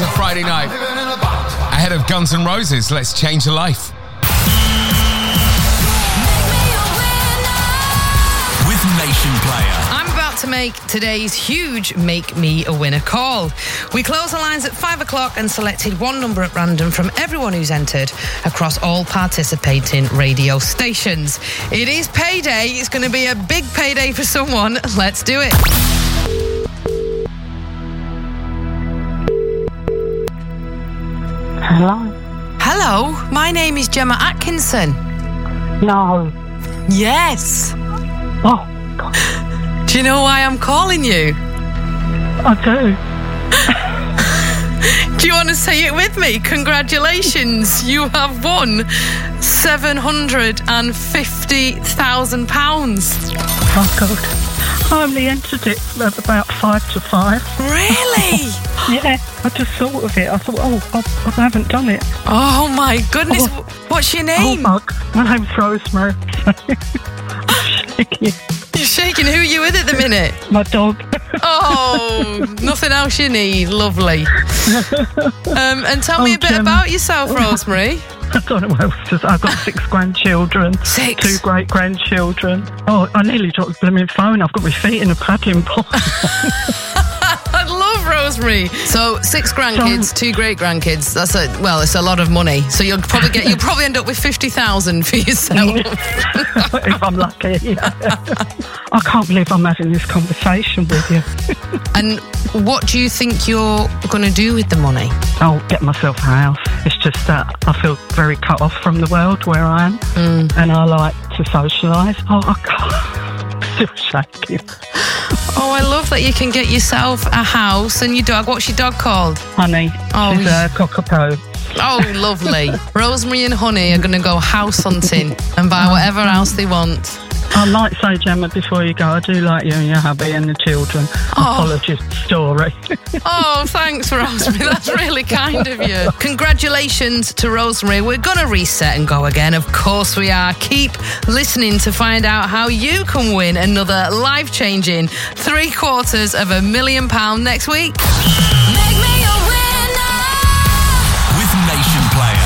a Friday night. Ahead of Guns N' Roses, Let's Change Your Life. With Nation Player. I'm about to make today's huge Make Me a Winner call. We close the lines at 5 o'clock and selected one number at random from everyone who's entered across all participating radio stations. It is payday. It's going to be a big payday for someone. Let's do it. Hello? Hello, my name is Gemma Atkinson. No. Yes. Oh, God. Do you know why I'm calling you? I do. Do you want to say it with me? Congratulations, you have won £750,000. Oh, God. I only entered it at about 5 to 5. Really? Yeah, I just thought of it. I thought, I haven't done it. Oh, my goodness. Oh. What's your Oh, name? my name's Rosemary. You're shaking. Who are you with at the minute? My dog. Oh, nothing else you need. Lovely. And tell me a bit Gemma. about yourself, Rosemary. I don't know what else to say. I've got 6 grandchildren. 6? 2 great-grandchildren. Oh, I nearly dropped the blooming phone. I've got my feet in a paddling pool. I love Rosemary. So 6 grandkids, 2 great grandkids. It's a lot of money. So you'll probably end up with 50,000 for yourself. If I'm lucky, yeah. I can't believe I'm having this conversation with you. And what do you think you're going to do with the money? I'll get myself a house. It's just that I feel very cut off from the world where I am, and I like to socialise. Oh, I can't. Still shaking. Oh, I love that you can get yourself a house and your dog. What's your dog called? Honey. Oh, She's a cockapoo. Oh, lovely. Rosemary and Honey are going to go house hunting and buy whatever else they want. I might say, Gemma, before you go, I do like you and your hubby and the children. Apologies, story. Oh, thanks, Rosemary. That's really kind of you. Congratulations to Rosemary. We're going to reset and go again. Of course we are. Keep listening to find out how you can win another life-changing £750,000 next week.